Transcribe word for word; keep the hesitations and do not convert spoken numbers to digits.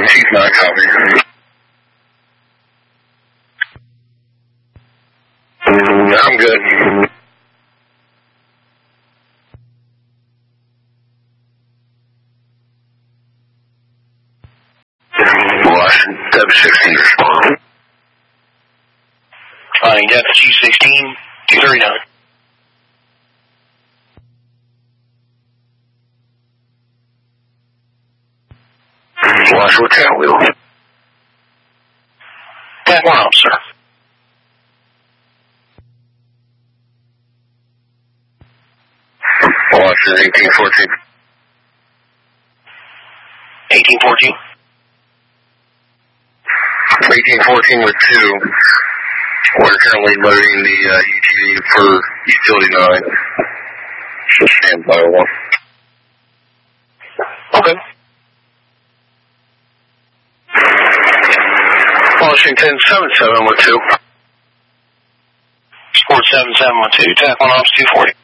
Chief nine, copy. I'm good. Washington, W sixteen, respond. Flying depth G sixteen, two thirty-nine. Watch what tail wheel. Back one up, sir. Watch eighteen fourteen. eighteen fourteen. eighteen fourteen with two. We're currently loading the uh, U T V for Utility nine. Stand by one. Okay. Washington seven seven with two. Sport seven seven one two, tack one off two forty.